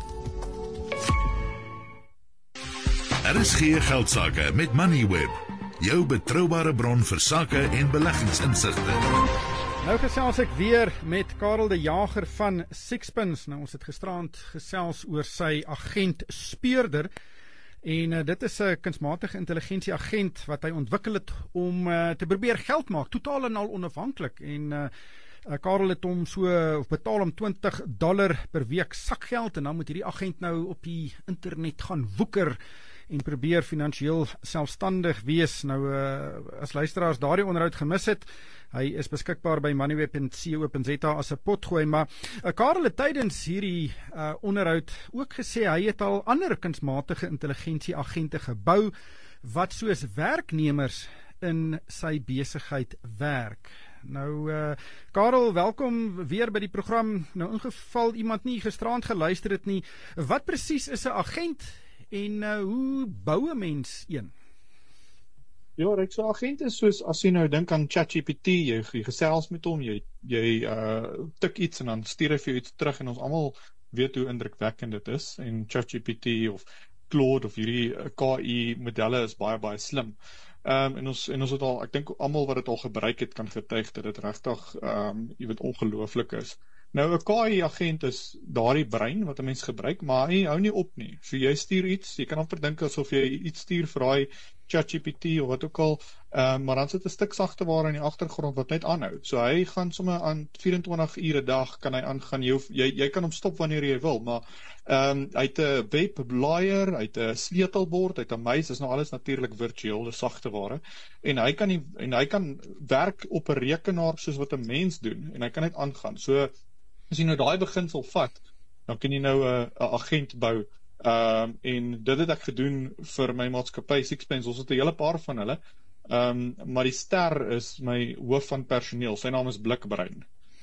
RSG Geldsaake met Moneyweb, jou betroubare bron vir sake en beleggingsinsigte. Nou gesels ek weer met Karel de Jager van Sixpence. Nou ons het gisterand gesels oor sy agent speurder. En dit is 'n kunsmatige intelligensie agent wat hy ontwikkel het om te probeer geld maak, totaal en al onafhanklik. En Karel het hom betaal om $20 per week sakgeld, en dan moet hierdie agent nou op die internet gaan woeker en probeer finansiëel selfstandig wees. Nou as luisteraars daardie onderhoud gemis het, hy is beskikbaar by moneyweb.co.za as 'n potgooi, maar Karel het tydens hierdie onderhoud ook gesê hy het al ander kunsmatige intelligensie agente gebou wat soos werknemers in sy besigheid werk. Nou Karel, welkom weer by die program. Nou in geval iemand nie gisterand geluister het nie, wat presies is 'n agent en hoe bou 'n mens een? Ja, ek so agent is soos, as jy nou dink aan ChatGPT, jy gesels met hom, jy tik iets en dan stuur hy vir jou iets terug, en ons almal weet hoe indrukwekkend dit is, en ChatGPT of Claude of hierdie KI modelle is baie, baie slim. En ons het al, ek dink almal wat dit al gebruik het, kan getuig dat dit regtig, ongelooflik is. Nou, 'n KI-agent is daardie brein wat 'n mens gebruik, maar hy hou nie op nie. So jy stuur iets, jy kan amper dink asof jy iets stuur vir daai ChatGPT of wat ook al, maar dan sit 'n stuk sagteware in die agtergrond wat net aanhou. So hy gaan sommer aan 24 ure 'n dag kan hy aangaan. Jy kan hom stop wanneer jy wil, maar hy het 'n webblaaier, hy het 'n sleutelbord, hy het 'n muis, dis nou alles natuurlik virtueel, dis sagteware. En hy kan werk op 'n rekenaar soos wat 'n mens doen, en hy kan net aangaan. So as jy nou daai beginsel vat, dan kan jy nou 'n agent bou. En dit het ek gedoen vir my maatskappy Sixpence. Ons het 'n hele paar van hulle. Maar die ster is my hoof van personeel. Sy naam is Blikbrein.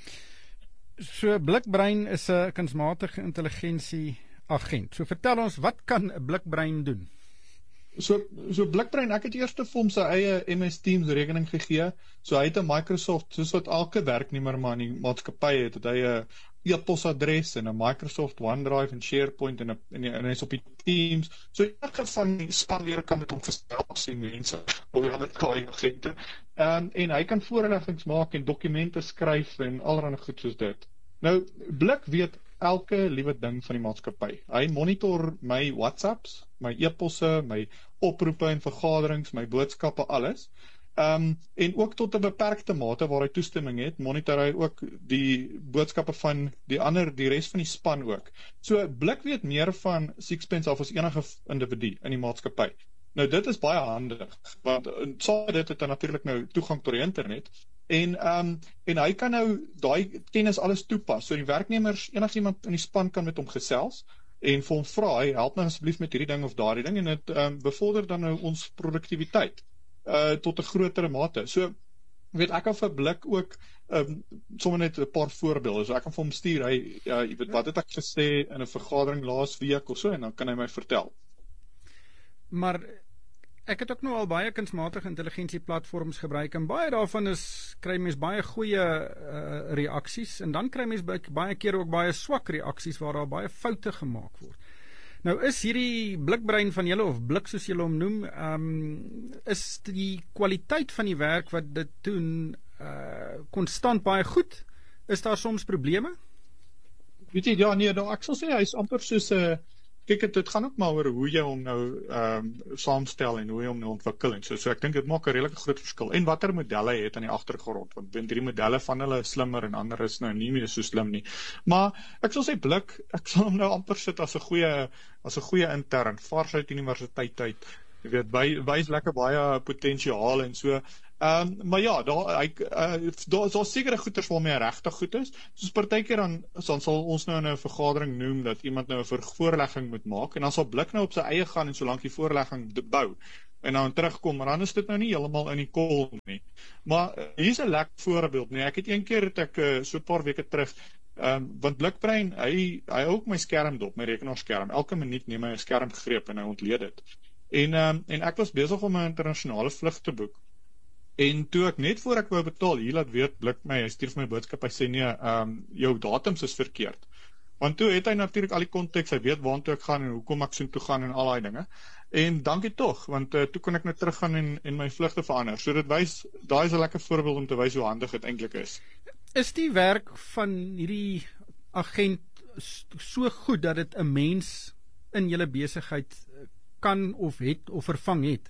So Blikbrein is 'n kunsmatige intelligensie agent. So vertel ons, wat kan 'n Blikbrein doen? So Blikbrein, ek het eers vir hom sy eie MS Teams rekening gegee. So hy het 'n Microsoft, soos wat elke werknemer maar in die maatskappy het hy 'n e-posadres en 'n Microsoft OneDrive en SharePoint en hy is op die Teams. So enige van die spanlede kan met hom gesels en mense of ander KI-agente. En hy kan voorleggings maak en dokumente skryf en allerlei goed soos dit. Nou, Blik weet elke liewe ding van die maatskappy. Hy monitor my WhatsApps, my e-posse, my oproepe en vergaderings, my boodskappe, alles. En ook tot 'n beperkte mate waar hy toestemming het, monitor hy ook die boodskappe van die res van die span ook. So Blik weet meer van Sixpence af as enige individu in die maatskappy. Nou dit is baie handig, want saam dit het hy natuurlik nou toegang tot die internet. En hy kan nou daai kennis alles toepas. So die werknemers, enigiemand in die span kan met hom gesels en vir hom vra, hy help my asseblief met hierdie ding of daardie ding, en dit bevorder dan nou ons produktiwiteit tot 'n grotere mate. So weet ek kan vir Blik ook sommer net 'n paar voorbeelde. So ek kan vir hom stuur, jy weet wat het ek gesê in 'n vergadering laas week of so, en dan kan hy my vertel. Maar ek het ook nou al baie kunsmatige intelligensie platforms gebruik, en baie daarvan kry mens baie goeie reaksies, en dan kry mens baie keer ook baie swak reaksies waar daar baie foute gemaak word. Nou is hierdie Blikbrein van julle, of Blik soos julle hom noem, is die kwaliteit van die werk wat dit doen konstant baie goed? Is daar soms probleme? Weet jy, ja nee, ek sal sê hy is amper soos 'n kyk, dit gaan ook maar oor hoe jy hom nou saamstel en hoe jy hom nou ontwikkel en so ek dink dit maak 'n redelike groot verskil en watter modelle hy het aan die agtergrond, want hierdie modelle van hulle is slimmer en ander is nou nie meer so slim nie. Maar ek sal sê Blik, ek sal hom nou amper sit as 'n goeie intern, vars uit universiteit uit. Jy weet, wys lekker baie potensiaal en so. Maar ja, daar sekere goeders waarmee hy regtig goed is. Soos partykeer dan sal ons nou in 'n vergadering noem dat iemand nou 'n voorlegging moet maak en dan sal Blik nou op sy eie gaan en solank die voorlegging bou en dan terugkom, maar dan is dit nou nie heeltemal in die kol nie. Maar hier's 'n lekker voorbeeld nie. Ek het een keer so 'n paar weke terug want Blikbrein, hy hou ook my skerm dop, my rekenaarskerm. Elke minuut neem hy 'n skermgreep en hy ontleed dit. En ek was besig om 'n internasionale vlug te boek. En toe ek net voor ek wou betaal, hier laat weet Blik my, hy stuur vir my boodskap, hy sê nee, jou datums is verkeerd. Want toe het hy natuurlik al die konteks, hy weet waartoe ek gaan en hoekom ek so toe gaan en al daai dinge. En dankie tog, want toe kon ek net teruggaan en my vlugte verander. So dit wys, daai is 'n lekker voorbeeld om te wys hoe handig dit eintlik is. Is die werk van hierdie agent so goed dat dit 'n mens in julle besigheid kan of het of vervang het?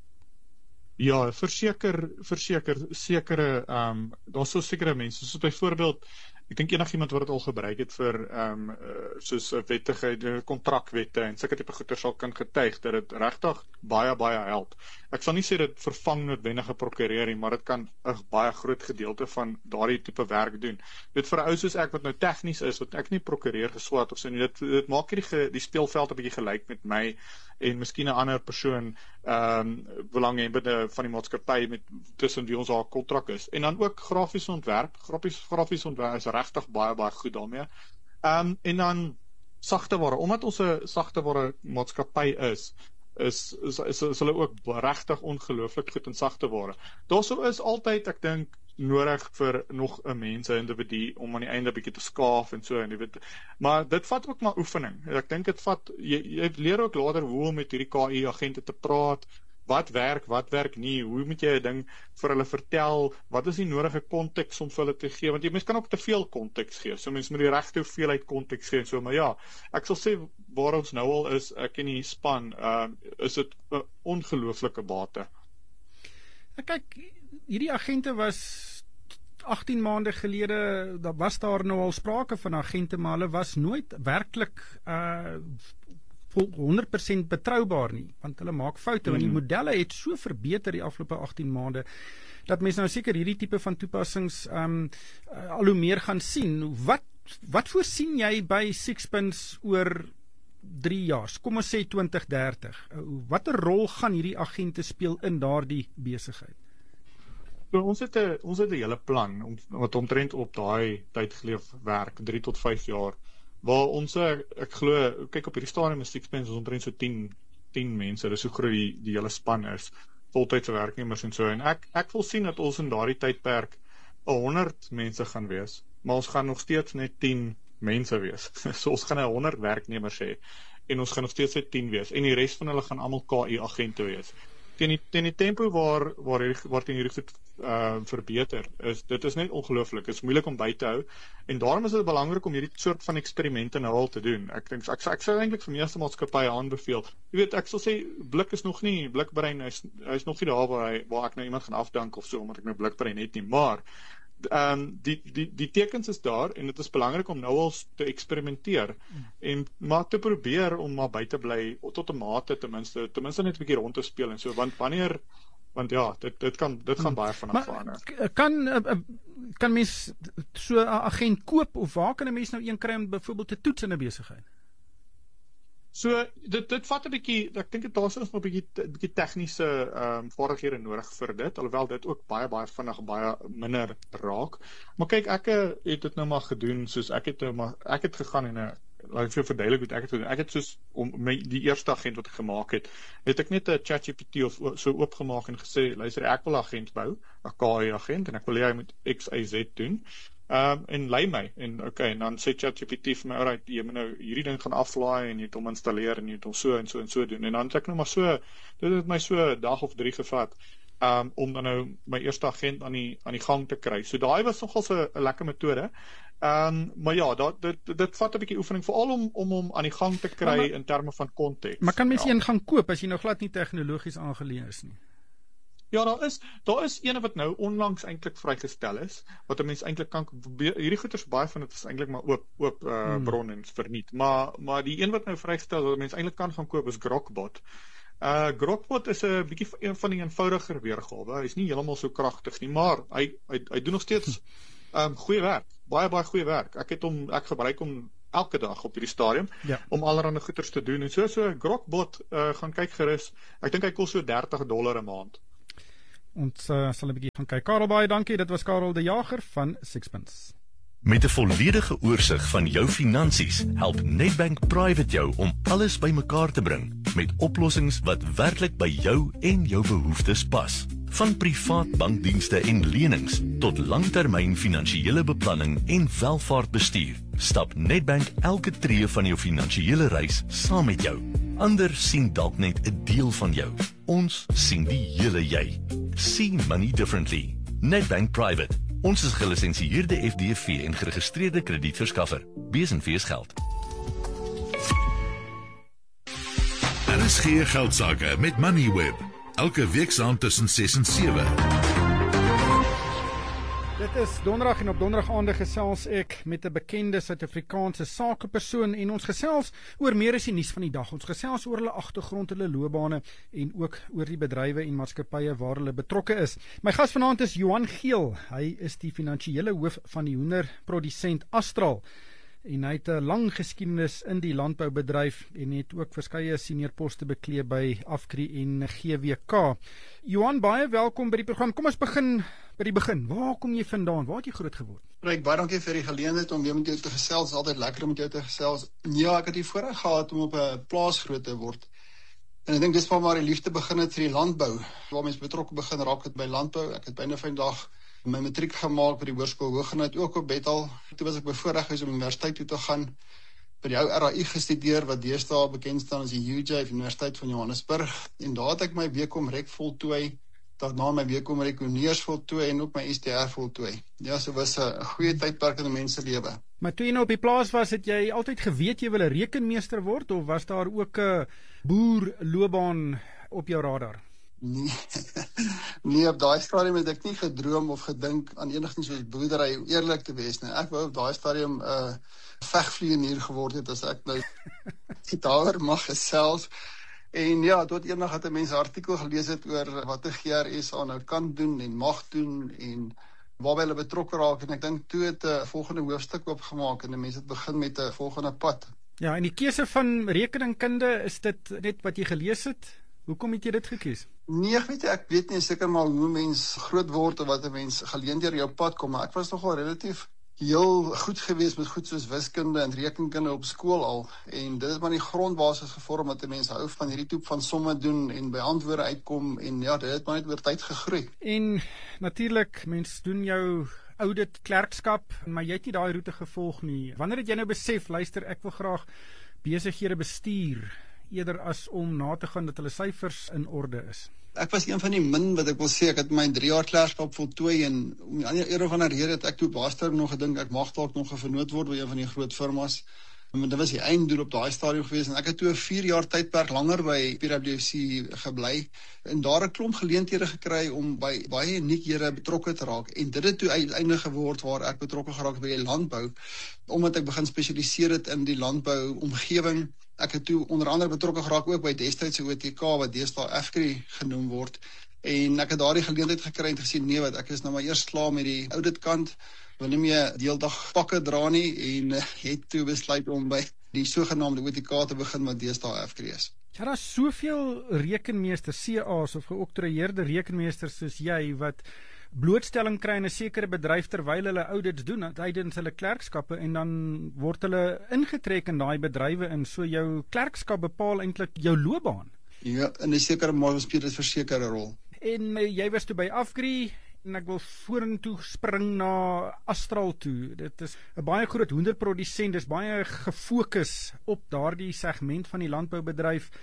Ja, verseker sekere daar's so sekere mense, soos byvoorbeeld ek dink enigiemand wat dit al gebruik het vir soos wettige kontrakwette en sulke tipe goeder sal kan getuig dat dit regtig baie help. Ek sal nie sê dit vervang noodwendige prokureur nie, maar dit kan 'n baie groot gedeelte van daardie tipe werk doen. Dit vir 'n ou soos ek wat nou tegnies is, wat ek nie prokureur geswat of so nie, dit maak die speelveld 'n bietjie gelyk met my en miskien 'n ander persoon belanghebbende van die maatskappy tussen wie ons haar kontrak is. En dan ook grafiese ontwerp. Grafiese ontwerp is regtig baie goed daarmee. En dan sagteware, omdat ons 'n sagteware maatskappy is hulle ook regtig ongelooflik goed in sagteware. Daarso is altyd, ek dink, nodig vir nog 'n individu om aan die einde 'n bietjie te skaaf en so en jy weet. Maar dit vat ook maar oefening. Ek dink dit vat jy leer ook later hoe om met hierdie KI agente te praat. Wat werk nie, hoe moet jy 'n ding vir hulle vertel, wat is die nodige konteks om vir hulle te gee, want jy mens kan ook te veel konteks gee, so mens moet die regte hoeveelheid konteks gee en so, maar ja, ek sal sê waar ons nou al is, ek en die span, is dit 'n ongelooflike bate. Kyk, hierdie agente was 18 maande gelede, was daar nou al sprake van agente, maar hulle was nooit werklik 100% betroubaar nie, want hulle maak foute, want die modelle het so verbeter die afgelope 18 maande, dat mens nou seker hierdie tipe van toepassings al hoe meer gaan sien. Wat voorsien jy by Sixpence oor 3 jaar, kom ons sê 2030, watter rol gaan hierdie agente speel in daardie besigheid? Ons het 'n hele plan, wat omtrent op daai tyd geleef werk, 3 tot 5 jaar, waar ons, ek glo, kyk op hierdie stadium is Sixpence, ons omtrent so 10 mense, dis hoe groot die hele span is, voltydse werknemers en so, en ek wil sien dat ons in daardie tydperk 100 mense gaan wees, maar ons gaan nog steeds net 10 mense wees, so ons gaan 100 werknemers hê, en ons gaan nog steeds net 10 wees, en die res van hulle gaan almal KI-agente wees. Teen die tempo waar teen hierdie goed verbeter, dit is net ongelooflik, is moeilik om by te hou, en daarom is dit belangrik om hierdie soort van eksperimente nou al te doen. Ek dink, ek sou eintlik vir meeste maatskappye aanbeveel. Jy weet, ek sal sê, Blikbrein, hy is nog nie daar waar ek nou iemand gaan afdank of so, omdat ek nou Blikbrein het nie, maar die tekens is daar, en dit is belangrik om nou al te eksperimenteer, en maar te probeer om maar by te bly, tot 'n mate ten minste net 'n bietjie rond te speel en so, want ja, dit gaan baie vinnig verander. Kan mens so 'n agent koop, of waar kan 'n mens nou een kry om byvoorbeeld te toets in 'n besigheid? So, dit vat 'n bietjie, ek dink daar is nog 'n bietjie tegniese vaardighede nodig vir dit, alhoewel dit ook baie vinnig, baie minder raak. Maar kyk, ek het dit nou maar gedoen, soos ek het gegaan en laat ek vir verduidelik wat ek het gedoen. Ek het soos, die eerste agent wat ek gemaak het ek net 'n ChatGPT of so oopgemaak en gesê, luister, ek wil 'n agent bou, 'n KI-agent, en ek wil hy moet X, Y, Z doen. En lei my, en dan sê ChatGPT vir my, alright, jy moet nou hierdie ding gaan aflaai, en jy het hom installeer, en jy het hom so en so doen, en dan het ek nou maar so, dit het my so 'n dag of 3 gevat, om dan nou my eerste agent aan die gang te kry. So daai was nogals 'n lekker metode. Maar ja, dit vat 'n bietjie oefening, veral om hom aan die gang te kry in terme van konteks. Maar kan mens een gaan koop as jy nou glad nie tegnologies aangeleë is nie? Ja, daar is een wat nou onlangs eintlik vrygestel is, wat 'n mens eintlik kan, hierdie goeders baie van dit is eintlik maar oop bron en verniet, maar die een wat nou vrygestel is, wat 'n mens eintlik kan gaan koop is Grokbot. Grokbot is 'n bietjie een van die eenvoudiger weergawe. Hy is nie heeltemal so kragtig nie, maar hy doen nog steeds goeie werk, baie goeie werk. Ek gebruik hom elke dag op hierdie stadium om allerlei goeders te doen en so Grokbot gaan kyk gerus. Ek dink hy kos so $30 'n maand. Ons sal 'n bietjie gaan kyk. Karel, baie dankie. Dit was Karel de Jager van Sixpence. Met 'n volledige oorsig van jou finansies, help Nedbank Private jou om alles bymekaar te bring met oplossings wat werklik by jou en jou behoeftes pas. Van privaat bankdienste en lenings tot langtermyn finansiële beplanning en welvaartbestuur, stap Nedbank elke tree van jou finansiële reis saam met jou. Ander sien dalk net 'n deel van jou. Ons sien die hele jy. See money differently. Nedbank Private. Ons is gelisensieerde FDV en geregistreerde kredietverskaffer. Besenfees geld. RSG Geldsaake met Moneyweb. Elke week saam tussen 6 en 7. Dit is donderdag en op donderdagaande gesels ek met 'n bekende Suid-Afrikaanse sakepersoon en ons gesels oor meer as die nuus van die dag. Ons gesels oor hulle agtergrond, hulle loopbane en ook oor die bedrywe en maatskappye waar hulle betrokke is. My gas vanaand is Johan Geel. Hy is die finansiële hoof van die hoenderprodusent Astral. En hy het 'n lang geskiedenis in die landboubedryf en het ook verskeie senior poste beklee by Afgri en GWK. Johan, baie welkom by die program. Kom ons begin by die begin. Waar kom jy vandaan? Waar het jy groot geword? Ryk, baie dankie vir die geleentheid om weer met jou te gesels. Altyd lekker om met jou te gesels. Ja, ek het die voorreg gehad om op 'n plaas groot te word. En ek dink dis waar die liefde begin het vir die landbou. Waar mens betrokke begin raak het by landbou. Ek het byna vandag my matriek gemaak by die Hoërskool Hooggenhout, ook op Bethal. Toe was ek bevoorreg om universiteit toe te gaan. By die ou RAI gestudeer wat deesdae bekend staan as die UJ Universiteit van Johannesburg. En daar het ek my BCom Rek voltooi. Daarna my BCom Rek Honeurs voltooi en ook my STR voltooi. Ja, so was 'n goeie tydperk in 'n mens se lewe. Maar toe jy nou op die plaas was, het jy altyd geweet jy wil 'n rekenmeester word of was daar ook 'n boerloopbaan op jou radar? Nee, op daai stadium het ek nie gedroom of gedink aan enigiets soos boerdery, om eerlik te wees nie. Ek wou op daai stadium 'n vegvlieënier geword het as ek nou daaroor mag gesels. En ja, tot eendag het 'n mens 'n artikel gelees het oor wat 'n GRSA nou kan doen en mag doen en waarby hulle betrokke raak en ek dink toe het 'n volgende hoofstuk oopgemaak en mense het begin met 'n volgende pad. Ja, en die keuse van rekeningkunde, is dit net wat jy gelees het? Hoekom het jy dit gekies? Nee, ek weet nie seker maar hoe mens groot word of wat 'n mens geleenthede jou pad kom, maar ek was nogal relatief heel goed geweest met goed soos wiskunde en rekenkunde op skool al en dit het maar die grondbasis gevorm dat 'n mens hou van hierdie tipe van somme doen en by antwoorde uitkom en ja, dit het maar net oor tyd gegroei. En natuurlik, mens doen jou audit klerkskap, maar jy het nie daai roete gevolg nie. Wanneer het jy nou besef, luister, ek wil graag besighede bestuur eerder as om na te gaan dat hulle syfers in orde is? Ek was een van die min wat ek wil sê, ek het my 3 jaar klerkskap voltooi en om die ander van 'n rede het ek toe op Baastering nog gedink ek mag dalk nog 'n vernoot word by een van die groot firmas. Maar dit was die einddoel op daai stadium gewees en ek het toe 'n 4 jaar tydperk langer by PwC gebly en daar 'n klomp geleenthede gekry om by baie uniekhede betrokke te raak en dit het toe uiteindelik geword waar ek betrokke geraak het by die landbou omdat ek begin spesialiseer het in die landbou omgewing. Ek het toe onder andere betrokke geraak ook by destydse OTK wat deesdae Afgri genoem word en ek het daardie geleentheid gekry en gesien nee wat ek is nou maar eers klaar met die auditkant, wil nie meer deeldag pakke dra nie en het toe besluit om by die sogenaamde OTK te begin wat deesdae Afgri is. Ja, daar is soveel rekenmeesters, CA's of geoktroeëerde rekenmeesters soos jy wat blootstelling kry in 'n sekere bedryf terwyl hulle audits doen tydens hulle klerkskappe en dan word hulle ingetrek in daai bedrywe in so jou klerkskap bepaal eintlik jou loopbaan. Ja, in 'n sekere mate speel dit 'n versekerde rol. En jy was toe by Afgri en ek wil vorentoe spring na Astral toe. Dit is 'n baie groot hoenderprodusent, dis baie gefokus op daardie segment van die landboubedryf.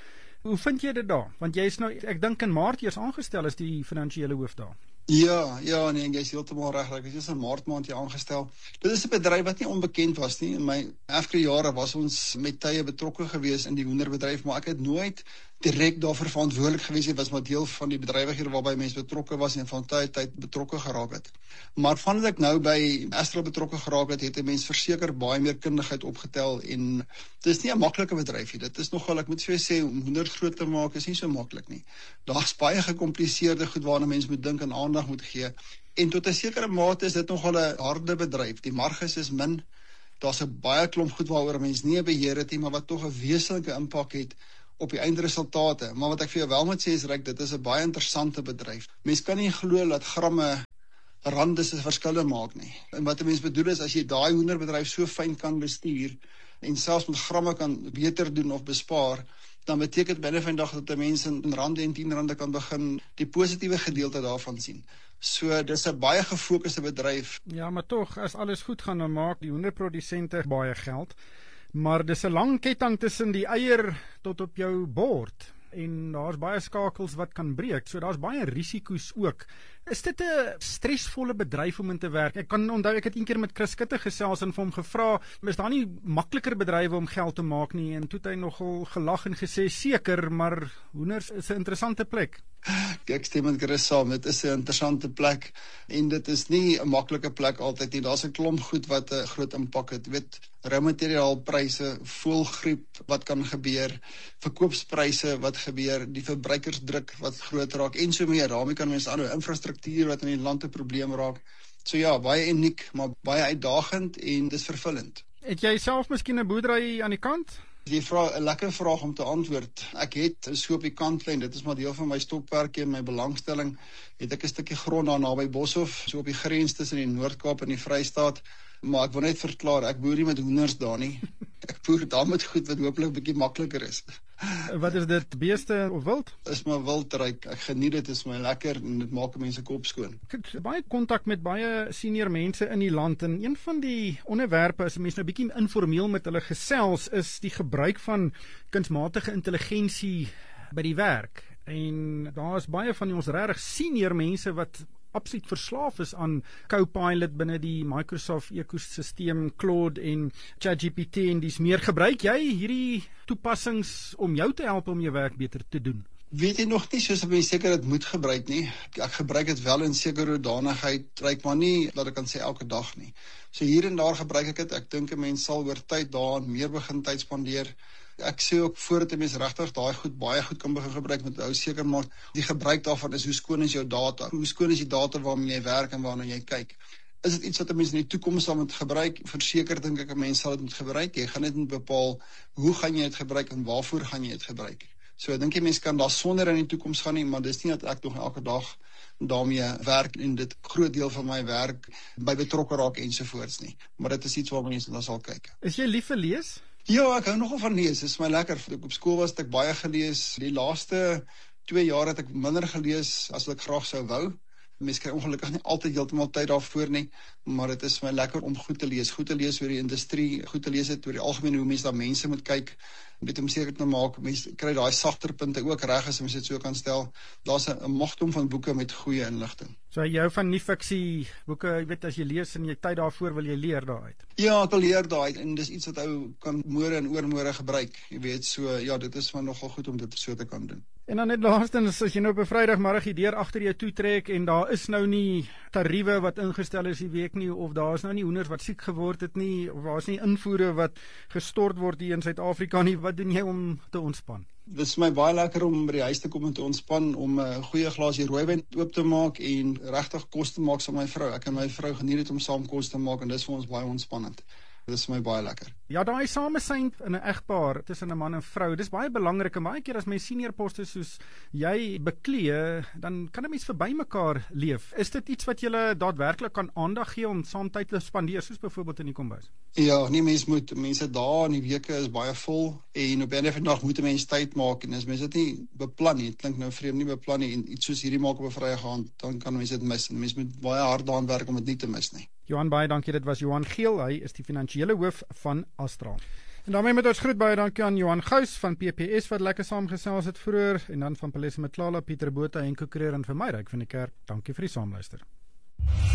Hoe vind jy dit daar? Want jy is nou, ek dink in Maart eers aangestel as die finansiële hoof daar. Ja, nee, jy is heeltemal reg. Ek is in Maart maand hier aangestel. Dit is 'n bedryf wat nie onbekend was nie. In my jare was ons met tye betrokke gewees in die hoenderbedryf, maar ek het nooit direk daarvoor verantwoordelik gewees. Dit was maar deel van die bedrywighede waarby mense betrokke was en van tyd betrokke geraak het. Maar vandat ek nou by Astral betrokke geraak het, het 'n mens verseker baie meer kundigheid opgetel en dit is nie 'n maklike bedryf nie. Dit is nogal, ek moet vir jou sê, om hoenders groot te maak is nie so maklik nie. Daar's baie gekompliseerde goed waarna mense moet dink en aandag moet gee. En tot 'n sekere mate is dit nogal 'n harde bedryf. Die marges is min. Daar's 'n baie klomp goed waaroor mense nie beheer het nie, maar wat tog 'n wesenlike impak het op die eindresultate. Maar wat ek vir jou wel moet sê is, Ryk, dit is 'n baie interessante bedryf. Mens kan nie glo dat gramme rande se verskille maak nie. En wat 'n mens bedoel is, as jy daai hoenderbedryf so fyn kan bestuur en selfs met gramme kan beter doen of bespaar, dan beteken dit binne van 'n dag dat 'n mens in rande en 10 rande kan begin die positiewe gedeelte daarvan sien. So dis 'n baie gefokusde bedryf. Ja, maar tog, as alles goed gaan, dan maak die hoenderprodusente baie geld. Maar dis 'n lang ketting tussen die eier tot op jou bord. En daar's baie skakels wat kan breek, so daar's baie risiko's ook. Is dit 'n stresvolle bedryf om in te werk? Ek kan onthou, ek het eendag met Chris Skutte gesels en vir hom gevra, is daar nie makliker bedrywe om geld te maak nie? En toe het hy nogal gelag en gesê, seker, maar hoenders is 'n interessante plek. Ek stem met Chris saam, dit is 'n interessante plek en dit is nie 'n maklike plek altyd nie. Daar's 'n klomp goed wat 'n groot impak het. Jy weet, roumateriaalpryse, voëlgriep wat kan gebeur, verkoopspryse wat gebeur, die verbruikersdruk wat groot raak en so meer. Daarmee kan mense aanhou, infrastruktuur wat in die land 'n probleem raak. So ja, baie uniek, maar baie uitdagend en dis vervullend. Het jy self miskien 'n boerdery aan die kant? Jy vra 'n lekker vraag om te antwoord. Ek het so op die kantlyn, dit is maar deel van my stokperdjie en my belangstelling, het ek 'n stukkie grond daar naby Boshoff, so op die grens tussen die Noord-Kaap en die Vrystaat. Maar ek wil net verklaar, ek boer nie met hoenders daar nie. Ek boer daar met goed wat hopelik 'n bietjie makliker is. Wat is dit, beeste of wild? Is maar wild, Ryk. Ek geniet dit, is my lekker en dit maak mense kop skoon. Ek het baie kontak met baie senior mense in die land en een van die onderwerpe, as mense nou 'n bietjie informeel met hulle gesels, is die gebruik van kunsmatige intelligensie by die werk. En daar is baie van ons regtig senior mense wat absoluut verslaaf is aan Copilot binne die Microsoft ekosisteem, Claude en ChatGPT en dis meer. Gebruik jy hierdie toepassings om jou te help om jou werk beter te doen? Weet jy nog nie soos ek mens seker dit moet gebruik nie. Ek gebruik dit wel in sekere hoedanigheid, Ryk, maar nie dat ek kan sê elke dag nie. So hier en daar gebruik ek dit. Ek dink 'n mens sal oor tyd daaraan meer begin tyd spandeer. Ek sê ook voordat 'n mens regtig daai goed baie goed kan begin gebruik, met ou seker maak die gebruik daarvan is hoe skoon is jou data, hoe skoon is die data waarmee jy werk en waarna jy kyk. Is dit iets wat 'n mens in die toekoms sal moet gebruik? Verseker dink ek 'n mens sal dit moet gebruik. Jy gaan net moet bepaal hoe gaan jy dit gebruik en waarvoor gaan jy dit gebruik. So ek dink jy mens kan daar sonder in die toekoms gaan nie, maar dis nie dat ek nog elke dag daarmee werk en dit groot deel van my werk by betrokke raak ensovoorts nie. Maar dit is iets waarna mense dan sal kyk. Is jy lief vir lees? Ja, ek hou nogal van lees. Dit is my lekker. Ek op skool was ek baie gelees. Die laaste 2 jaar het ek minder gelees as wat ek graag sou wou. Mens kry ongelukkig nie altyd heeltemal tyd daarvoor nie, maar dit is my lekker om goed te lees oor die industrie, goed te lees oor die algemeen hoe mense na mense moet kyk, weet om seker te maak, mense kry daai sagter punte ook reg as mens dit so kan stel. Daar's 'n magdom van boeke met goeie inligting. So jy hou van nie-fiksie boeke, jy weet as jy lees en jy tyd daarvoor wil jy leer daaruit. Ja, ek wil leer daaruit en dis iets wat ou kan môre en oormôre gebruik. Jy weet, so ja, dit is maar nogal goed om dit so te kan doen. En dan net laastens, as jy nou op 'n Vrydagmiddag die deur agter jou toe trek en daar is nou nie tariewe wat ingestel is die week nie, of daar is nou nie hoenders wat siek geword het nie, of daar is nie invoere wat gestort word hier in Suid-Afrika nie, wat doen jy om te ontspan? Dit is my baie lekker om by die huis te kom en te ontspan, om 'n goeie glasie rooiwyn oop te maak en regtig kos te maak saam met my vrou. Ek en my vrou geniet dit om saam kos te maak en dis vir ons baie ontspannend. Dit is my baie lekker. Ja, daai samesyn in 'n egpaar tussen 'n man en vrou, dis baie belangrik en baie keer as my senior poste soos jy beklee, dan kan 'n mens verby mekaar leef. Is dit iets wat julle daadwerklik kan aandag gee om saam tyd te spandeer, soos byvoorbeeld in die kombuis? Ja, nie mense dae en die weke is baie vol en op 'n of ander dag moet 'n mens tyd maak en as mens dit nie beplan nie, dit klink nou vreemd, nie beplan nie en iets soos hierdie maak op 'n vrye gaan, dan kan mense dit mis en mense moet baie hard daaraan werk om dit nie te mis nie. Johan, baie dankie. Dit was Johan Geel. Hy is die finansiële hoof van Astral. En daarmee met ons groet baie dankie aan Johan Gous van PPS wat lekker saamgesels het vroeër, en dan van Palesa Matlala, Pieter Botha en Kokreer en vir my Ryk van die Kerk. Dankie vir die saamluister.